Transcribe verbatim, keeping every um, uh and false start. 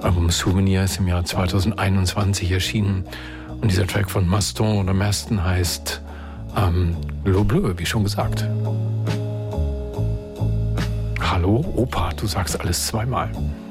Album Souvenir ist im Jahr zweitausendeinundzwanzig erschienen. Und dieser Track von Maston oder Maston heißt ähm, Le Bleu, wie schon gesagt. Hallo, Opa, du sagst alles zweimal.